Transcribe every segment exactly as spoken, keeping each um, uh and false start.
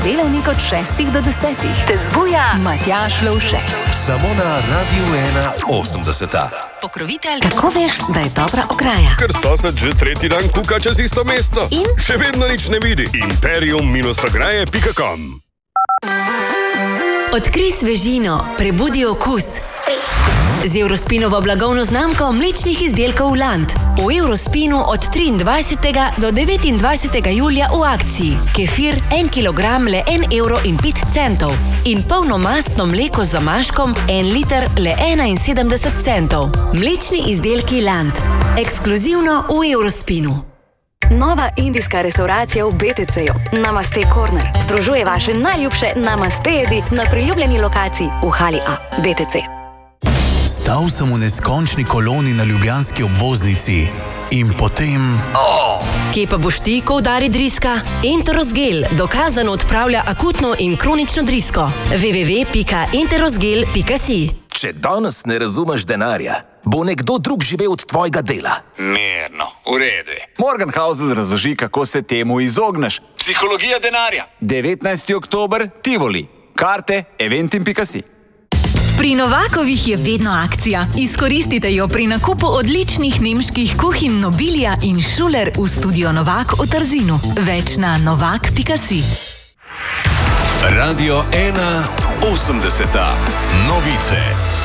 delavnik od šestih do desetih. Te zbuja Matjaž Lovšek. Samo na Radiu ena osemdeseta. Pokrovitelj. Kako veš, da je dobra ograja? Ker sosed že tretji dan kuka čez isto mesto. In? Še vedno nič ne vidi. imperium ograje pika com. Odkrij svežino, prebudi okus. Z Eurospinovo blagovno znamko mlečnih izdelkov Land. V Eurospinu od triindvajsetega do devetindvajsetega julija v akciji. Kefir en kilogram le en evro in pet centov. In polnomastno mleko z zamaškom en liter le enainsedemdeset centov. Mlečni izdelki Land. Ekskluzivno v Eurospinu. Nova indijska restauracija v B T C-ju. Namaste Corner. Združuje vaše najljubše namaste jedi na priljubljeni lokaciji v hali A. B T C. Stal sem v neskončni koloni na ljubljanski obvoznici in potem... Oh! Kje pa boš ti, ko udari driska? Enterosgel dokazano odpravlja akutno in kronično drisko. w w w pika enterosgel pika si. Če danes ne razumeš denarja, bo nekdo drug živel od tvojega dela. Mirno, v redu je. Morgan Housel razloži, kako se temu izogneš. Psihologija denarja. devetnajsti oktober, Tivoli. Karte eventim pika si. Pri Novakovih je vedno akcija. Izkoristite jo pri nakupu odličnih nemških kuhinj Nobilia in Schuler v studio Novak v Trzinu. Več na novak pika si. Radio ena osemdeseta. Novice.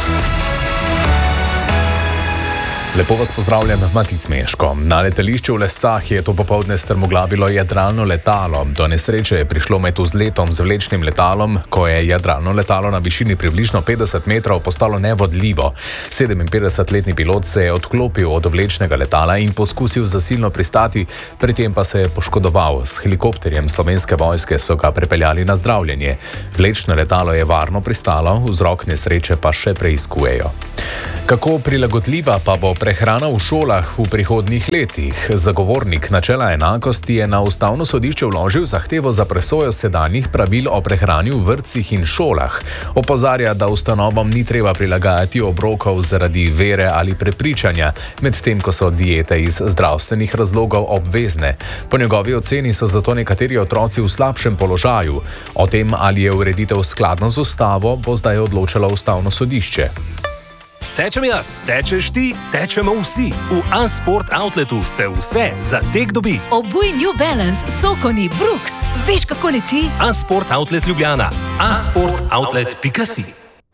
Lepo vas pozdravljam, Matic Meško. Na letališču v Lescah je to popoldne strmoglavilo jadralno letalo. Do nesreče je prišlo med vzletom z vlečnim letalom, ko je jadralno letalo na višini približno petdeset metrov postalo nevodljivo. sedeminpetdesetletni pilot se je odklopil od vlečnega letala in poskusil zasilno pristati, pri tem pa se je poškodoval. S helikopterjem Slovenske vojske so ga prepeljali na zdravljenje. Vlečno letalo je varno pristalo, vzrok nesreče pa še preiskujejo. Kako prilagodljiva pa bo prehrana v šolah v prihodnjih letih? Zagovornik načela enakosti je na Ustavno sodišče vložil zahtevo za presojo sedanjih pravil o prehrani v vrtcih in šolah. Opozarja, da ustanovom ni treba prilagajati obrokov zaradi vere ali prepričanja, medtem ko so diete iz zdravstvenih razlogov obvezne. Po njegovi oceni so zato nekateri otroci v slabšem položaju. O tem, ali je ureditev skladna z ustavo, bo zdaj odločalo Ustavno sodišče. Tečem jaz, tečeš ti, tečemo vsi. V Unsport Outletu se vse za tek dobi. Obuj New Balance, Sokoni, Brooks. Veš, kako leti? Unsport Outlet Ljubljana. unsport outlet pika si.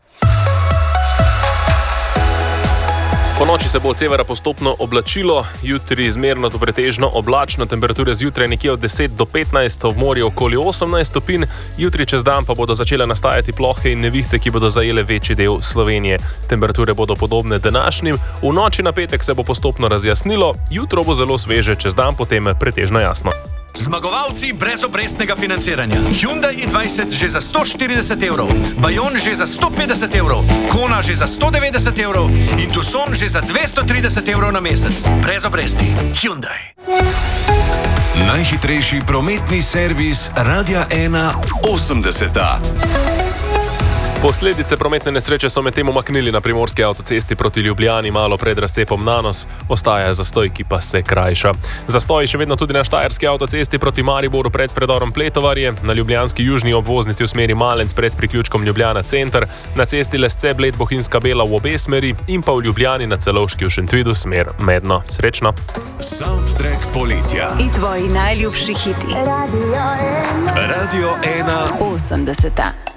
Po noči se bo od severa postopno oblačilo, jutri zmerno do pretežno oblačno, temperature zjutraj nekje od deset do petnajst, v morju okoli osemnajst stopinj, jutri čez dan pa bodo začele nastajati plohe in nevihte, ki bodo zajele večji del Slovenije. Temperature bodo podobne današnjim, v noči na petek se bo postopno razjasnilo, jutro bo zelo sveže, čez dan potem pretežno jasno. Zmagovalci brezobrestnega financiranja. Hyundai i dvajset že za sto štirideset evrov, Bayon že za sto petdeset evrov, Kona že za sto devetdeset evrov in Tucson že za dvesto trideset evrov na mesec. Brez obresti. Hyundai. Najhitrejši prometni servis Radia ena osemdeseta. Posledice prometne nesreče so medtem umaknili na primorski avtocesti proti Ljubljani malo pred razcepom Nanos, ostaja zastoj, ki pa se krajša. Zastoj še vedno tudi na štajerski avtocesti proti Mariboru pred predorom Pletovarje, na ljubljanski južni obvoznici v smeri Malenc pred priključkom Ljubljana center, na cesti Lesce Bled Bohinjska Bela v obe smeri in pa v Ljubljani na Celovški v Šentvidu smer Medno. Srečno! Soundtrack poletja. In tvoji najljubši hiti. Radio ena. Radio ena osemdeseta.